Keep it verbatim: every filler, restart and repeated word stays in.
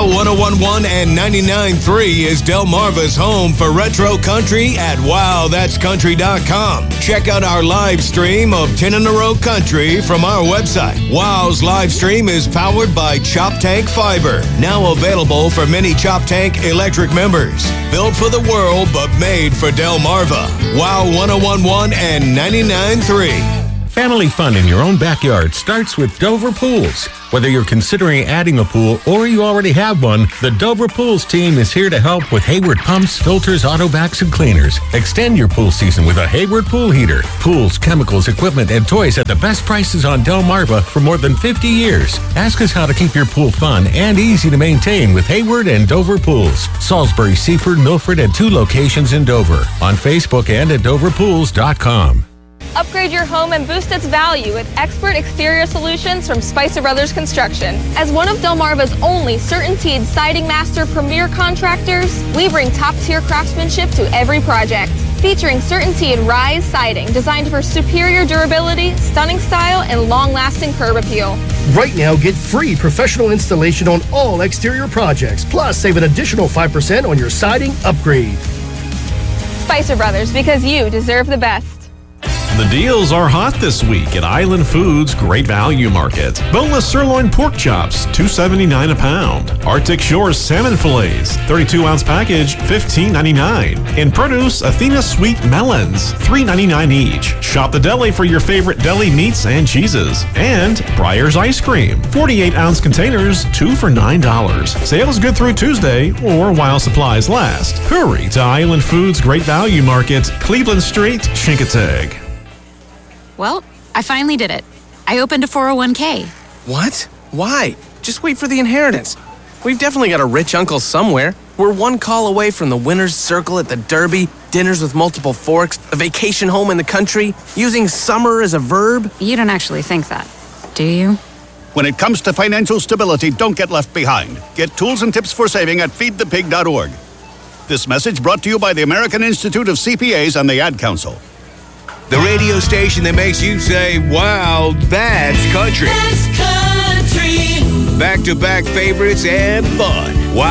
ten eleven and ninety-nine point three is Delmarva's home for retro country at wow that's country dot com. Check out our live stream of ten in a row country from our website. Wow's live stream is powered by Chop Tank Fiber, now available for many Chop Tank electric members. Built for the world, but made for Delmarva. Wow ten eleven and ninety-nine point three. Family fun in your own backyard starts with Dover Pools. Whether you're considering adding a pool or you already have one, the Dover Pools team is here to help with Hayward pumps, filters, auto backs, and cleaners. Extend your pool season with a Hayward pool heater. Pools, chemicals, equipment, and toys at the best prices on Delmarva for more than fifty years. Ask us how to keep your pool fun and easy to maintain with Hayward and Dover Pools. Salisbury, Seaford, Milford, and two locations in Dover. On Facebook and at dover pools dot com. Upgrade your home and boost its value with expert exterior solutions from Spicer Brothers Construction. As one of Delmarva's only CertainTeed Siding Master premier contractors, we bring top-tier craftsmanship to every project. Featuring CertainTeed Rise Siding, designed for superior durability, stunning style, and long-lasting curb appeal. Right now, get free professional installation on all exterior projects, plus save an additional five percent on your siding upgrade. Spicer Brothers, because you deserve the best. The deals are hot this week at Island Foods Great Value Market. Boneless sirloin pork chops, two seventy-nine a pound. Arctic Shores salmon fillets, thirty-two ounce package, fifteen ninety-nine. In produce, Athena sweet melons, three ninety-nine each. Shop the deli for your favorite deli meats and cheeses. And Breyer's ice cream, forty-eight ounce containers, two for nine dollars. Sales good through Tuesday or while supplies last. Hurry to Island Foods Great Value Market, Cleveland Street, Chincoteague. Well, I finally did it. I opened a four oh one k. What? Why? Just wait for the inheritance. We've definitely got a rich uncle somewhere. We're one call away from the winner's circle at the Derby, dinners with multiple forks, a vacation home in the country, using summer as a verb. You don't actually think that, do you? When it comes to financial stability, don't get left behind. Get tools and tips for saving at feed the pig dot org. This message brought to you by the American Institute of C P As and the Ad Council. The radio station that makes you say, wow, that's country. That's country. Back-to-back favorites and fun. Wow.